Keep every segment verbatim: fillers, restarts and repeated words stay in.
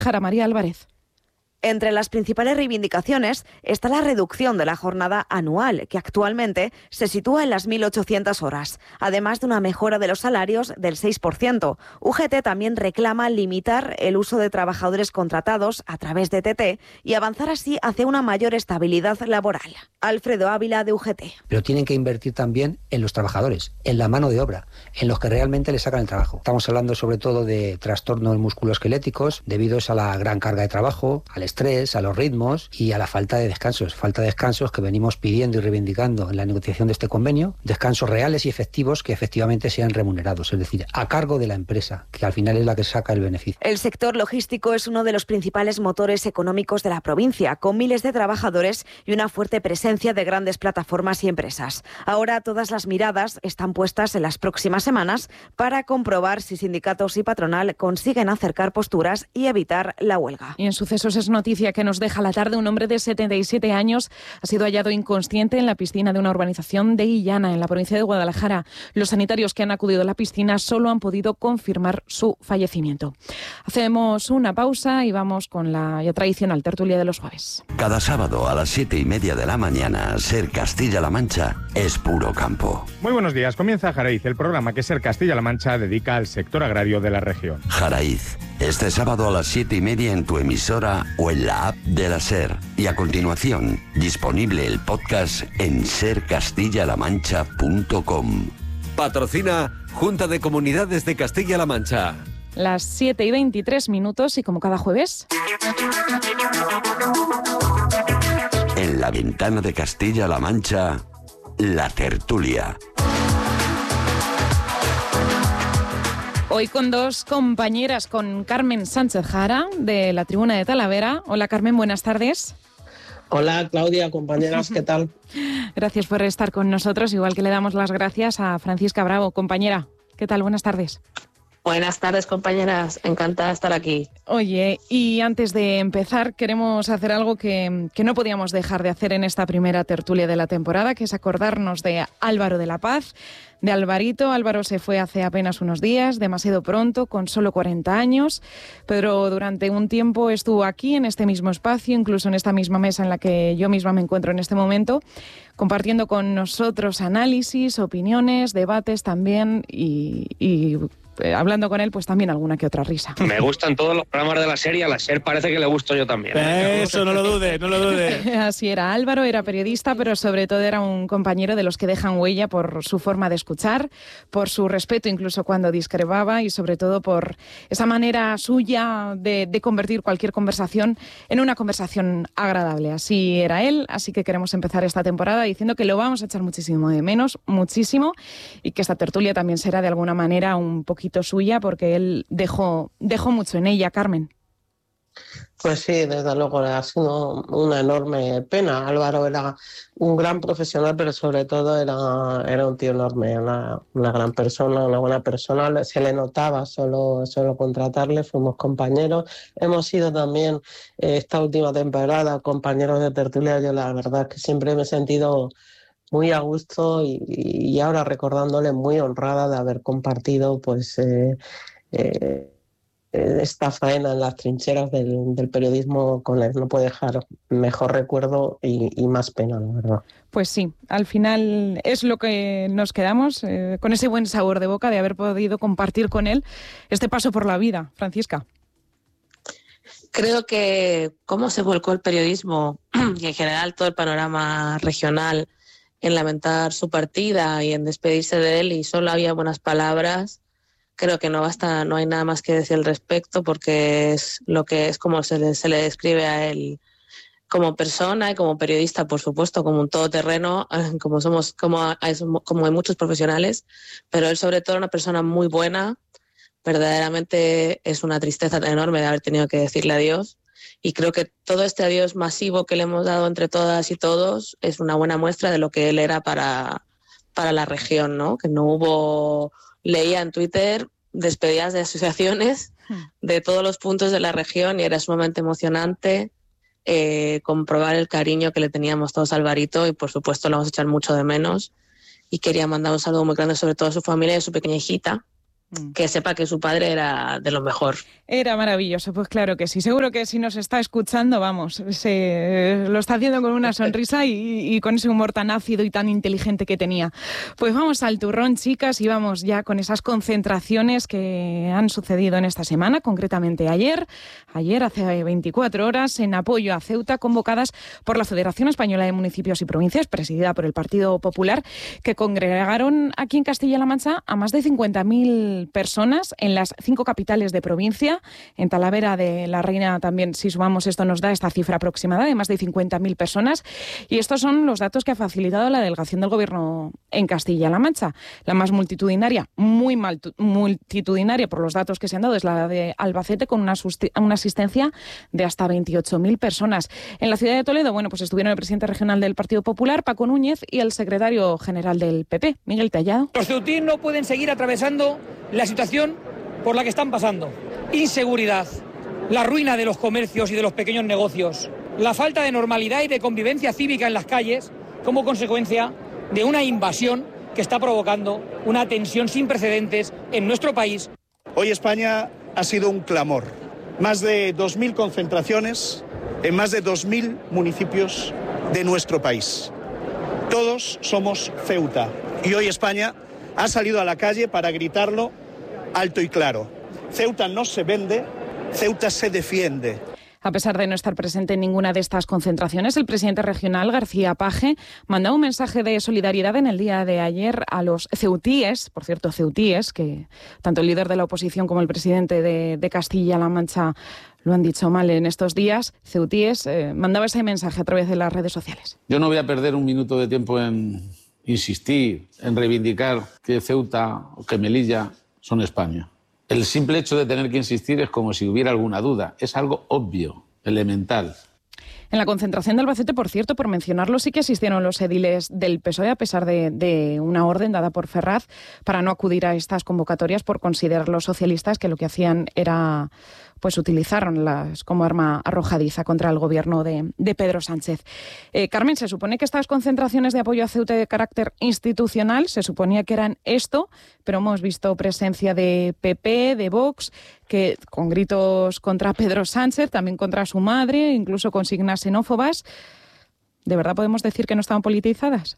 Jara María Álvarez. Entre las principales reivindicaciones está la reducción de la jornada anual, que actualmente se sitúa en las mil ochocientas horas, además de una mejora de los salarios del seis por ciento. U G T también reclama limitar el uso de trabajadores contratados a través de T T y avanzar así hacia una mayor estabilidad laboral. Alfredo Ávila, de U G T. Pero tienen que invertir también en los trabajadores, en la mano de obra, en los que realmente les sacan el trabajo. Estamos hablando sobre todo de trastornos musculoesqueléticos debido a la gran carga de trabajo, al estrés, a los ritmos y a la falta de descansos. Falta de descansos que venimos pidiendo y reivindicando en la negociación de este convenio, descansos reales y efectivos que efectivamente sean remunerados, es decir, a cargo de la empresa, que al final es la que saca el beneficio. El sector logístico es uno de los principales motores económicos de la provincia, con miles de trabajadores y una fuerte presencia de grandes plataformas y empresas. Ahora todas las miradas están puestas en las próximas semanas para comprobar si sindicatos y patronal consiguen acercar posturas y evitar la huelga. Y en sucesos es noticia que nos deja la tarde un hombre de setenta y siete años ha sido hallado inconsciente en la piscina de una urbanización de Illana, en la provincia de Guadalajara. Los sanitarios que han acudido a la piscina solo han podido confirmar su fallecimiento. Hacemos una pausa y vamos con la ya tradicional tertulia de los jueves. Cada sábado a las siete y media de la mañana, Ser Castilla-La Mancha es puro campo. Muy buenos días, comienza Jaraiz, el programa que Ser Castilla-La Mancha dedica al sector agrario de la región. Jaraiz, este sábado a las siete y media en tu emisora o en la app de la SER. Y a continuación, disponible el podcast en ser castilla la mancha punto com. Patrocina Junta de Comunidades de Castilla-La Mancha. Las siete y veintitrés minutos y como cada jueves... En la ventana de Castilla-La Mancha, la tertulia. Hoy con dos compañeras, con Carmen Sánchez Jara, de la Tribuna de Talavera. Hola Carmen, buenas tardes. Hola Claudia, compañeras, ¿qué tal? Gracias por estar con nosotros, igual que le damos las gracias a Francisca Bravo. Compañera, ¿qué tal? Buenas tardes. Buenas tardes, compañeras. Encantada de estar aquí. Oye, y antes de empezar, queremos hacer algo que, que no podíamos dejar de hacer en esta primera tertulia de la temporada, que es acordarnos de Álvaro de la Paz, de Alvarito. Álvaro se fue hace apenas unos días, demasiado pronto, con solo cuarenta años, pero durante un tiempo estuvo aquí, en este mismo espacio, incluso en esta misma mesa en la que yo misma me encuentro en este momento, compartiendo con nosotros análisis, opiniones, debates también y... y hablando con él, pues también alguna que otra risa. Me gustan todos los programas de la serie, a la SER parece que le gusto yo también. Eso, no lo dudes, no lo dudes. Así era, Álvaro era periodista, pero sobre todo era un compañero de los que dejan huella por su forma de escuchar, por su respeto incluso cuando discrepaba y sobre todo por esa manera suya de, de convertir cualquier conversación en una conversación agradable. Así era él, así que queremos empezar esta temporada diciendo que lo vamos a echar muchísimo de menos, muchísimo, y que esta tertulia también será de alguna manera un poquito suya porque él dejó, dejó mucho en ella, Carmen. Pues sí, desde luego ha sido una enorme pena. Álvaro era un gran profesional, pero sobre todo era, era un tío enorme, una, una gran persona, una buena persona. Se le notaba solo, solo contratarle, fuimos compañeros. Hemos sido también eh, esta última temporada compañeros de tertulia. Yo la verdad es que siempre me he sentido muy a gusto y, y ahora recordándole muy honrada de haber compartido pues eh, eh, esta faena en las trincheras del, del periodismo con él. No puede dejar mejor recuerdo y, y más pena, la verdad. Pues sí, al final es lo que nos quedamos, eh, con ese buen sabor de boca de haber podido compartir con él este paso por la vida. Francisca. Creo que cómo se volcó el periodismo y en general todo el panorama regional en lamentar su partida y en despedirse de él, y solo había buenas palabras. Creo que no basta, no hay nada más que decir al respecto, porque es lo que es como se le, se le describe a él como persona y como periodista, por supuesto, como un todoterreno, como somos, como hay, como hay muchos profesionales, pero él sobre todo una persona muy buena. Verdaderamente es una tristeza enorme de haber tenido que decirle adiós. Y creo que todo este adiós masivo que le hemos dado entre todas y todos es una buena muestra de lo que él era para, para la región, ¿no? Que no hubo, leía en Twitter despedidas de asociaciones de todos los puntos de la región y era sumamente emocionante eh, comprobar el cariño que le teníamos todos a Alvarito y por supuesto lo vamos a echar mucho de menos. Y quería mandar un saludo muy grande sobre todo a su familia y a su pequeña hijita, que sepa que su padre era de lo mejor. Era maravilloso, pues claro que sí. Seguro que si nos está escuchando, vamos, se lo está haciendo con una sonrisa y, y con ese humor tan ácido y tan inteligente que tenía. Pues vamos al turrón, chicas, y vamos ya con esas concentraciones que han sucedido en esta semana, concretamente ayer, ayer hace veinticuatro horas, en apoyo a Ceuta, convocadas por la Federación Española de Municipios y Provincias, presidida por el Partido Popular, que congregaron aquí en Castilla-La Mancha a más de cincuenta mil personas en las cinco capitales de provincia. En Talavera de la Reina también, si sumamos esto, nos da esta cifra aproximada de más de cincuenta mil personas. Y estos son los datos que ha facilitado la delegación del Gobierno en Castilla-La Mancha. La más multitudinaria, muy mal, multitudinaria por los datos que se han dado, es la de Albacete, con una, una asistencia de hasta veintiocho mil personas. En la ciudad de Toledo, bueno, pues estuvieron el presidente regional del Partido Popular, Paco Núñez, y el secretario general del P P, Miguel Tellado. Los ceutíes no pueden seguir atravesando la situación por la que están pasando. Inseguridad, la ruina de los comercios y de los pequeños negocios, la falta de normalidad y de convivencia cívica en las calles como consecuencia de una invasión que está provocando una tensión sin precedentes en nuestro país. Hoy España ha sido un clamor. Más de dos mil concentraciones en más de dos mil municipios de nuestro país. Todos somos Ceuta y hoy España ha salido a la calle para gritarlo alto y claro. Ceuta no se vende, Ceuta se defiende. A pesar de no estar presente en ninguna de estas concentraciones, el presidente regional, García Page, mandó un mensaje de solidaridad en el día de ayer a los ceutíes, por cierto, ceutíes, que tanto el líder de la oposición como el presidente de, de Castilla-La Mancha lo han dicho mal en estos días. Ceutíes, eh, mandaba ese mensaje a través de las redes sociales. Yo no voy a perder un minuto de tiempo en insistir, en reivindicar que Ceuta o que Melilla son España. El simple hecho de tener que insistir es como si hubiera alguna duda. Es algo obvio, elemental. En la concentración de Albacete, por cierto, por mencionarlo, sí que asistieron los ediles del P S O E, a pesar de, de una orden dada por Ferraz para no acudir a estas convocatorias por considerar los socialistas que lo que hacían era pues utilizarlas como arma arrojadiza contra el gobierno de, de Pedro Sánchez. Eh, Carmen, se supone que estas concentraciones de apoyo a Ceuta de carácter institucional, se suponía que eran esto, pero hemos visto presencia de P P, de Vox, que con gritos contra Pedro Sánchez, también contra su madre, incluso consignas xenófobas. ¿De verdad podemos decir que no estaban politizadas?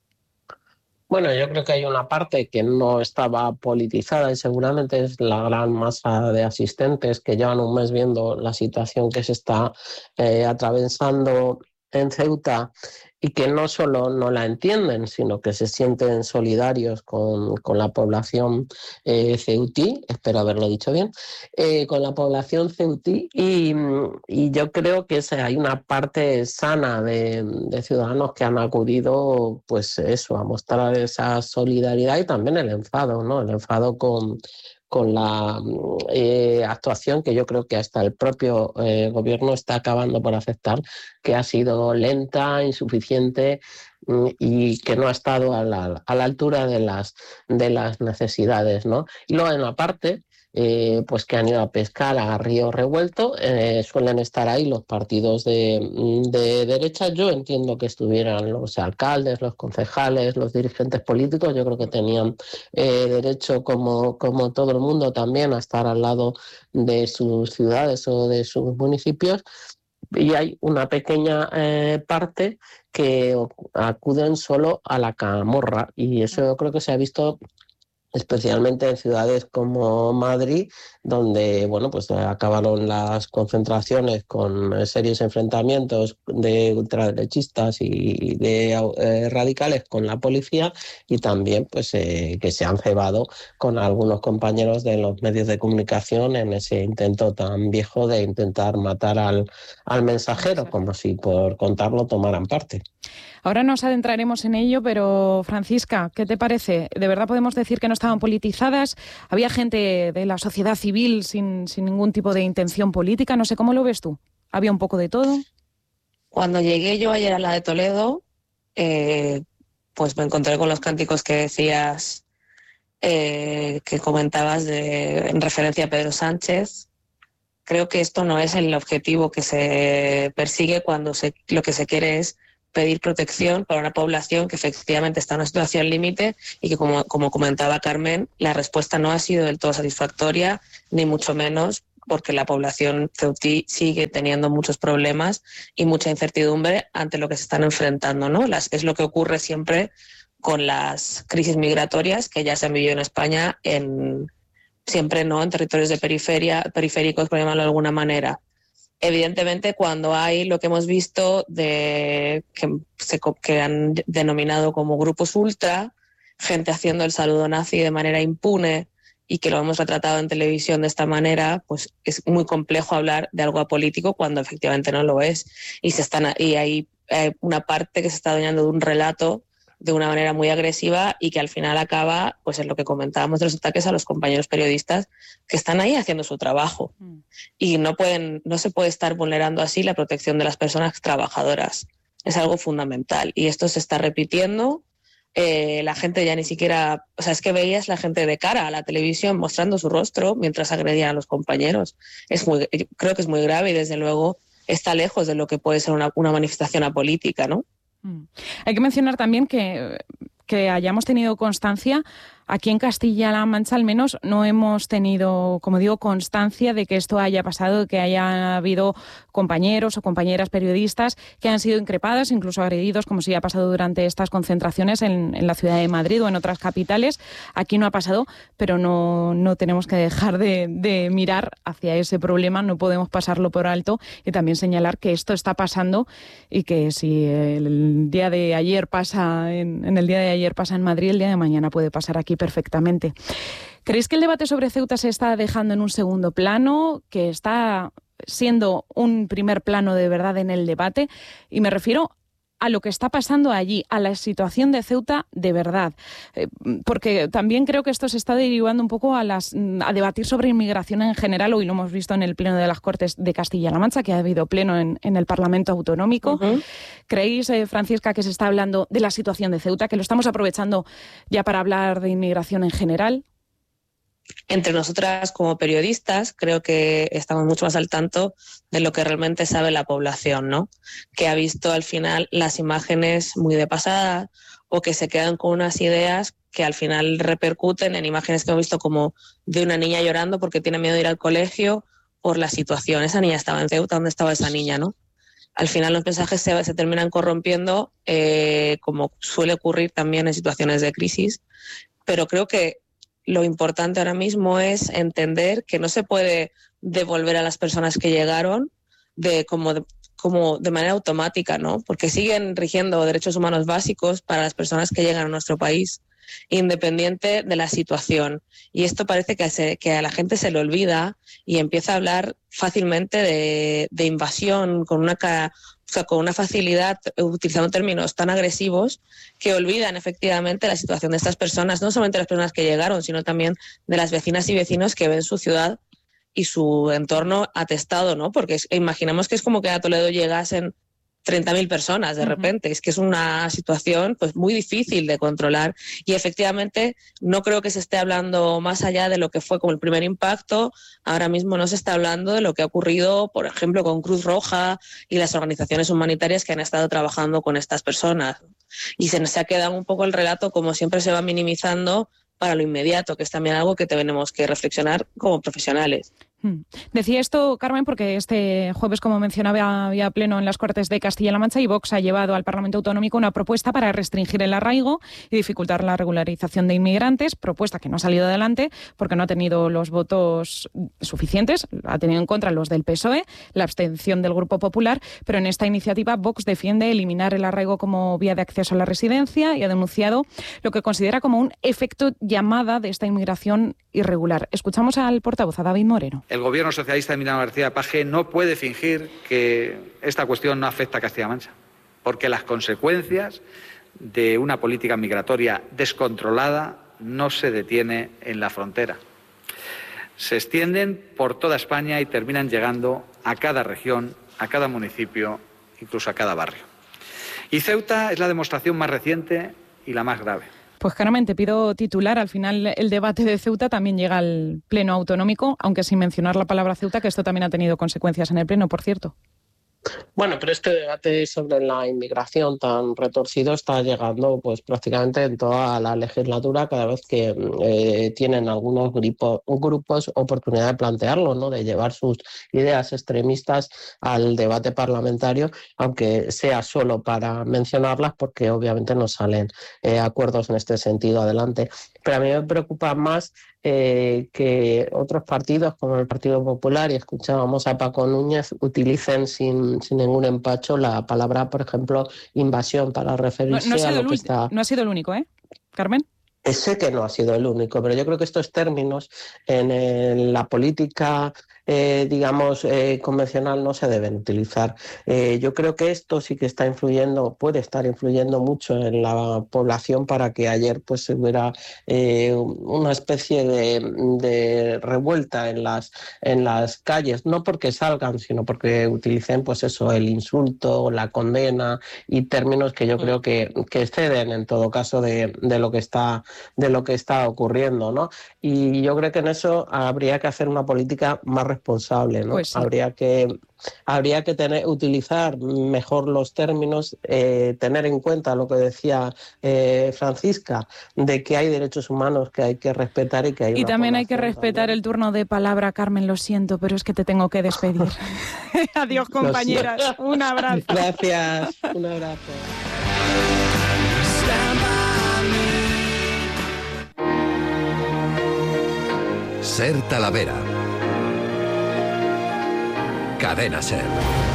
Bueno, yo creo que hay una parte que no estaba politizada y seguramente es la gran masa de asistentes que llevan un mes viendo la situación que se está eh, atravesando en Ceuta y que no solo no la entienden, sino que se sienten solidarios con, con la población eh, ceutí, espero haberlo dicho bien, eh, con la población ceutí y, y yo creo que hay una parte sana de, de ciudadanos que han acudido pues eso, a mostrar esa solidaridad y también el enfado, ¿no? El enfado con... con la eh, actuación que yo creo que hasta el propio eh, gobierno está acabando por aceptar, que ha sido lenta, insuficiente y que no ha estado a la, a la altura de las, de las necesidades, ¿no? Y luego en la parte eh, pues que han ido a pescar a río revuelto, eh, suelen estar ahí los partidos de, de derecha. Yo entiendo que estuvieran los alcaldes, los concejales, los dirigentes políticos. Yo creo que tenían eh, derecho, como, como todo el mundo, también a estar al lado de sus ciudades o de sus municipios. Y hay una pequeña eh, parte que acuden solo a la camorra y eso yo creo que se ha visto especialmente en ciudades como Madrid, donde bueno, pues acabaron las concentraciones con serios enfrentamientos de ultraderechistas y de eh, radicales con la policía y también pues eh, que se han cebado con algunos compañeros de los medios de comunicación en ese intento tan viejo de intentar matar al, al mensajero, como si por contarlo tomaran parte. Ahora nos adentraremos en ello, pero Francisca, ¿qué te parece? ¿De verdad podemos decir que no estaban politizadas? ¿Había gente de la sociedad civil sin, sin ningún tipo de intención política? No sé, ¿cómo lo ves tú? ¿Había un poco de todo? Cuando llegué yo ayer a la de Toledo, eh, pues me encontré con los cánticos que decías, eh, que comentabas de, en referencia a Pedro Sánchez. Creo que esto no es el objetivo que se persigue cuando se, lo que se quiere es pedir protección para una población que efectivamente está en una situación límite y que, como, como comentaba Carmen, la respuesta no ha sido del todo satisfactoria, ni mucho menos, porque la población ceutí sigue teniendo muchos problemas y mucha incertidumbre ante lo que se están enfrentando, ¿no? Las, es lo que ocurre siempre con las crisis migratorias que ya se han vivido en España, en, siempre no en territorios de periferia, periféricos, por llamarlo de alguna manera. Evidentemente, cuando hay lo que hemos visto de que, se, que han denominado como grupos ultra, gente haciendo el saludo nazi de manera impune, y que lo hemos retratado en televisión de esta manera, pues es muy complejo hablar de algo apolítico cuando efectivamente no lo es. Y, se están, y hay eh, una parte que se está adueñando de un relato de una manera muy agresiva y que al final acaba, pues en lo que comentábamos de los ataques a los compañeros periodistas que están ahí haciendo su trabajo. Mm. Y no pueden, no se puede estar vulnerando así la protección de las personas trabajadoras. Es algo fundamental. Y esto se está repitiendo. Eh, la gente ya ni siquiera, o sea, es que veías la gente de cara a la televisión mostrando su rostro mientras agredían a los compañeros. Es muy, creo que es muy grave y desde luego está lejos de lo que puede ser una, una manifestación apolítica, ¿no? Mm. Hay que mencionar también que, que hayamos tenido constancia. Aquí en Castilla-La Mancha, al menos, no hemos tenido, como digo, constancia de que esto haya pasado, de que haya habido compañeros o compañeras periodistas que han sido increpadas, incluso agredidos, como si ha pasado durante estas concentraciones en, en la ciudad de Madrid o en otras capitales. Aquí no ha pasado, pero no, no tenemos que dejar de, de mirar hacia ese problema, no podemos pasarlo por alto y también señalar que esto está pasando y que si el día de ayer pasa en, en el día de ayer pasa en Madrid, el día de mañana puede pasar aquí perfectamente. ¿Creéis que el debate sobre Ceuta se está dejando en un segundo plano, que está siendo un primer plano de verdad en el debate? Y me refiero a lo que está pasando allí, a la situación de Ceuta de verdad. Eh, porque también creo que esto se está derivando un poco a, las, a debatir sobre inmigración en general. Hoy lo hemos visto en el Pleno de las Cortes de Castilla-La Mancha, que ha habido pleno en, en el Parlamento Autonómico. Uh-huh. ¿Creéis, eh, Francisca, que se está hablando de la situación de Ceuta, que lo estamos aprovechando ya para hablar de inmigración en general? Entre nosotras como periodistas creo que estamos mucho más al tanto de lo que realmente sabe la población, ¿no? Que ha visto al final las imágenes muy de pasada o que se quedan con unas ideas que al final repercuten en imágenes que hemos visto como de una niña llorando porque tiene miedo de ir al colegio por la situación. Esa niña estaba en Ceuta, ¿dónde estaba esa niña, no? Al final los mensajes se, se terminan corrompiendo, eh, como suele ocurrir también en situaciones de crisis, pero creo que lo importante ahora mismo es entender que no se puede devolver a las personas que llegaron de como, de, como de manera automática, ¿no? Porque siguen rigiendo derechos humanos básicos para las personas que llegan a nuestro país, independiente de la situación. Y esto parece que, se, que a la gente se le olvida y empieza a hablar fácilmente de, de invasión con una, o sea, con una facilidad, utilizando términos tan agresivos que olvidan efectivamente la situación de estas personas, no solamente las personas que llegaron, sino también de las vecinas y vecinos que ven su ciudad y su entorno atestado, ¿no? Porque es, imaginamos que es como que a Toledo llegasen treinta mil personas de repente. Uh-huh. Es que es una situación pues muy difícil de controlar y efectivamente no creo que se esté hablando más allá de lo que fue como el primer impacto. Ahora mismo no se está hablando de lo que ha ocurrido, por ejemplo, con Cruz Roja y las organizaciones humanitarias que han estado trabajando con estas personas. Y se nos ha quedado un poco el relato, como siempre se va minimizando para lo inmediato, que es también algo que tenemos que reflexionar como profesionales. Decía esto, Carmen, porque este jueves, como mencionaba, había pleno en las Cortes de Castilla-La Mancha y Vox ha llevado al Parlamento Autonómico una propuesta para restringir el arraigo y dificultar la regularización de inmigrantes, propuesta que no ha salido adelante porque no ha tenido los votos suficientes, ha tenido en contra los del P S O E, la abstención del Grupo Popular, pero en esta iniciativa Vox defiende eliminar el arraigo como vía de acceso a la residencia y ha denunciado lo que considera como un efecto llamada de esta inmigración irregular. Escuchamos al portavoz, a David Moreno. El Gobierno socialista de Emiliano García Paje no puede fingir que esta cuestión no afecta a Castilla-La Mancha, porque las consecuencias de una política migratoria descontrolada no se detiene en la frontera. Se extienden por toda España y terminan llegando a cada región, a cada municipio, incluso a cada barrio. Y Ceuta es la demostración más reciente y la más grave. Pues Carmen, te pido titular. Al final el debate de Ceuta también llega al Pleno Autonómico, aunque sin mencionar la palabra Ceuta, que esto también ha tenido consecuencias en el Pleno, por cierto. Bueno, pero este debate sobre la inmigración tan retorcido está llegando pues prácticamente en toda la legislatura cada vez que eh, tienen algunos grupos, grupos oportunidad de plantearlo, ¿no? De llevar sus ideas extremistas al debate parlamentario, aunque sea solo para mencionarlas, porque obviamente no salen eh, acuerdos en este sentido adelante. Pero a mí me preocupa más eh, que otros partidos, como el Partido Popular, y escuchábamos a Paco Núñez, utilicen sin, sin ningún empacho la palabra, por ejemplo, invasión, para referirse no, no a lo el, que está... No ha sido el único, ¿eh, Carmen? Sé que no ha sido el único, pero yo creo que estos términos en, en la política, eh, digamos, eh, convencional no se deben utilizar. Eh, yo creo que esto sí que está influyendo, puede estar influyendo mucho en la población para que ayer pues hubiera eh, una especie de, de revuelta en las, en las calles, no porque salgan, sino porque utilicen pues eso, el insulto, la condena y términos que yo creo que, que exceden en todo caso de, de lo que está de lo que está ocurriendo, ¿no? Y yo creo que en eso habría que hacer una política más responsable, ¿no? Pues sí. Habría que habría que tener, utilizar mejor los términos, eh, tener en cuenta lo que decía eh, Francisca, de que hay derechos humanos que hay que respetar y que hay y también hay que respetar también el turno de palabra. Carmen, lo siento, pero es que te tengo que despedir. Adiós, compañeras. Un abrazo. Gracias. Un abrazo. Ser Talavera. Cadena Ser.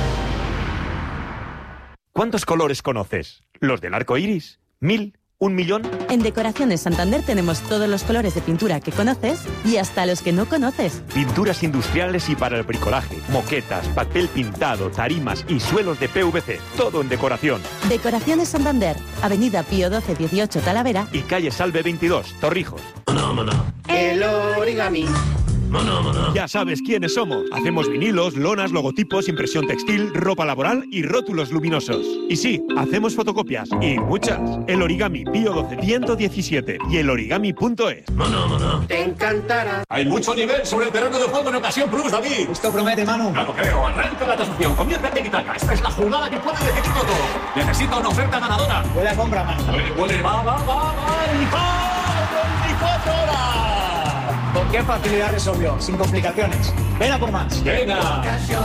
¿Cuántos colores conoces? ¿Los del arco iris? ¿Mil? ¿Un millón? En Decoraciones Santander tenemos todos los colores de pintura que conoces y hasta los que no conoces. Pinturas industriales y para el bricolaje, moquetas, papel pintado, tarimas y suelos de P V C. Todo en decoración. Decoraciones Santander, Avenida Pío doce dieciocho Talavera y calle Salve veintidós, Torrijos. Mono, mono. El origami. Mono, mono. Ya sabes quiénes somos. Hacemos vinilos, lonas, logotipos, impresión textil, ropa laboral y rótulos luminosos. Y sí, hacemos fotocopias y muchas. El Origami Pío doce ciento diecisiete y el origami punto es. Mono, mono. Te encantará. Hay mucho nivel sobre el terreno de juego en Ocasión Plus, David. Esto promete, Manu. No lo creo. Arranca la tasación. Comienza el tiki-taka. Esta es la jugada que puede decidir todo. Necesito una oferta ganadora. Buena compra, Manu. Puede, puede. Va, va, va, va. ¡Y va! veinticuatro horas! ¿Con qué facilidad resolvió? Sin complicaciones. Ven a por más. Venga.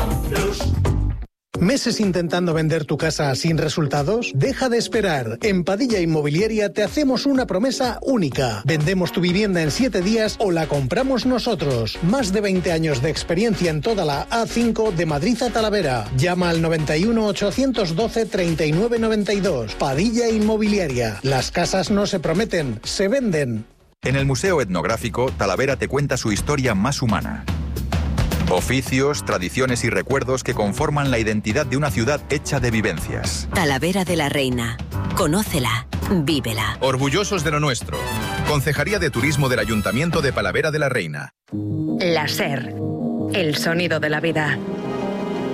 ¿Meses intentando vender tu casa sin resultados? Deja de esperar. En Padilla Inmobiliaria te hacemos una promesa única. Vendemos tu vivienda en siete días o la compramos nosotros. Más de veinte años de experiencia en toda la A cinco de Madrid a Talavera. Llama al noventa y uno, ochocientos doce, treinta y nueve noventa y dos. Padilla Inmobiliaria. Las casas no se prometen, se venden. En el Museo Etnográfico, Talavera te cuenta su historia más humana. Oficios, tradiciones y recuerdos que conforman la identidad de una ciudad hecha de vivencias. Talavera de la Reina. Conócela, vívela. Orgullosos de lo nuestro. Concejalía de Turismo del Ayuntamiento de Talavera de la Reina. La Ser. El sonido de la vida.